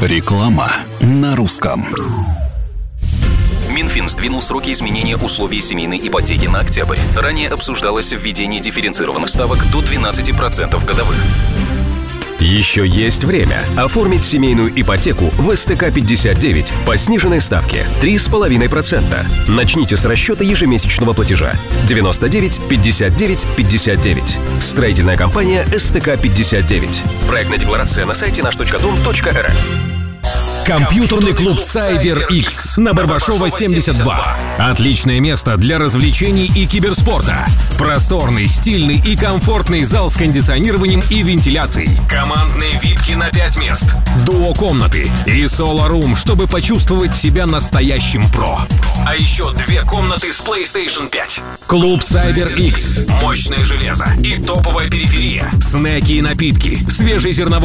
Реклама на русском. Минфин сдвинул сроки изменения условий семейной ипотеки на октябрь. Ранее обсуждалось введение дифференцированных ставок до 12% годовых. Еще есть время оформить семейную ипотеку в СТК-59 по сниженной ставке 3,5%. Начните с расчета ежемесячного платежа 99 59 59. Строительная компания СТК-59. Проектная декларация на сайте наш.дом.рф. Компьютерный клуб CyberX на Барбашова 72. Отличное место для развлечений и киберспорта. Просторный, стильный и комфортный зал с кондиционированием и вентиляцией. Командные випки на 5 мест. Дуо-комнаты и соло-рум, чтобы почувствовать себя настоящим про. А еще 2 комнаты с PlayStation 5. Клуб CyberX. Мощное железо и топовая периферия. Снеки и напитки. Свежий зерновой